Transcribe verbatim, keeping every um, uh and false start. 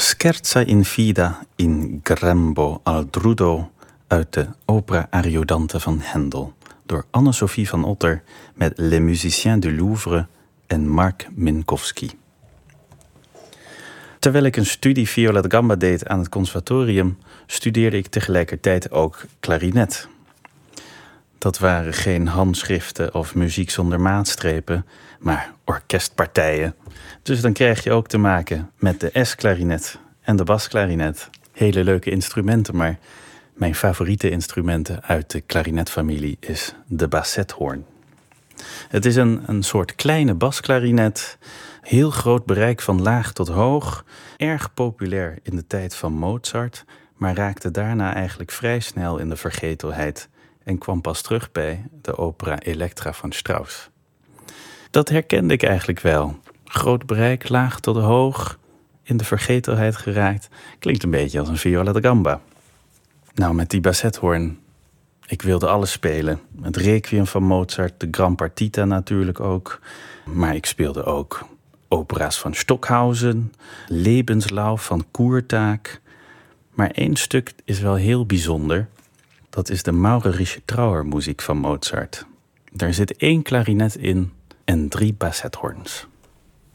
Scherza in Fida in Grembo al Drudo uit de opera Ariodante van Hendel door Anne-Sophie van Otter met Les Musiciens du Louvre en Mark Minkowski. Terwijl ik een studie viola da gamba deed aan het conservatorium, studeerde ik tegelijkertijd ook klarinet. Dat waren geen handschriften of muziek zonder maatstrepen, maar orkestpartijen. Dus dan krijg je ook te maken met de S-klarinet en de basklarinet. Hele leuke instrumenten, maar mijn favoriete instrumenten uit de klarinetfamilie is de bassethoorn. Het is een, een soort kleine basklarinet, heel groot bereik van laag tot hoog, erg populair in de tijd van Mozart, maar raakte daarna eigenlijk vrij snel in de vergetelheid en kwam pas terug bij de opera Elektra van Strauss. Dat herkende ik eigenlijk wel. Groot bereik, laag tot hoog, in de vergetelheid geraakt. Klinkt een beetje als een viola da gamba. Nou, met die bassethoorn, ik wilde alles spelen. Het Requiem van Mozart, de Gran Partita natuurlijk ook. Maar ik speelde ook opera's van Stockhausen, Lebenslauf van Kurtág. Maar één stuk is wel heel bijzonder. Dat is de Maurerische Trauermuziek van Mozart. Daar zit één klarinet in en drie bassethoorns.